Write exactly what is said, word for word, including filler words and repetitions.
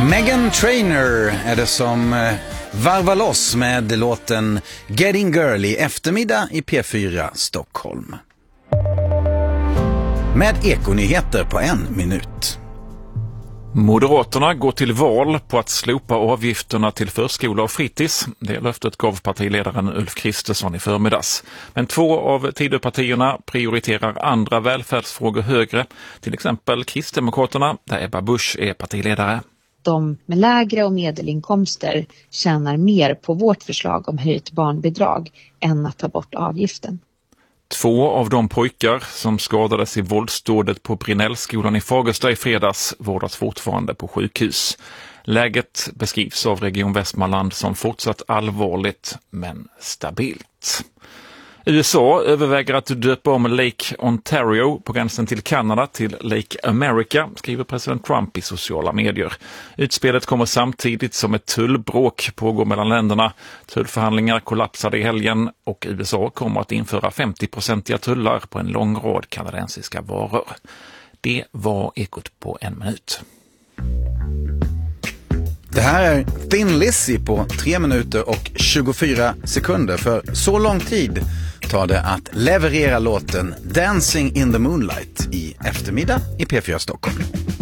Meghan Trainor är det som varvar loss med låten Getting Girly eftermiddag i P fyra Stockholm. Med ekonyheter på en minut. Moderaterna går till val på att slopa avgifterna till förskola och fritids. Det löftet gav partiledaren Ulf Kristersson i förmiddags. Men två av Tidöpartierna prioriterar andra välfärdsfrågor högre. Till exempel Kristdemokraterna, där Ebba Busch är partiledare. De med lägre och medelinkomster tjänar mer på vårt förslag om höjt barnbidrag än att ta bort avgiften. Två av de pojkar som skadades i våldsdådet på Brinellskolan i Fagersta i fredags vårdas fortfarande på sjukhus. Läget beskrivs av Region Västmanland som fortsatt allvarligt men stabilt. U S A överväger att döpa om Lake Ontario på gränsen till Kanada till Lake America, skriver president Trump i sociala medier. Utspelet kommer samtidigt som ett tullbråk pågår mellan länderna. Tullförhandlingar kollapsade i helgen och U S A kommer att införa femtio-procentiga tullar på en lång rad kanadensiska varor. Det var Ekot på en minut. Det här är Thin Lizzy på tre minuter och tjugofyra sekunder. För så lång tid tar det att leverera låten Dancing in the Moonlight i eftermiddag i P fyra Stockholm.